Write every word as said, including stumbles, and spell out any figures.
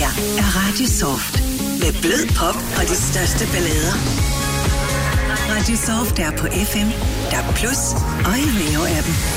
her er Radio Soft. Med blød pop og de største ballader. Radio Soft er på F M, D A B plus og i Veo appen.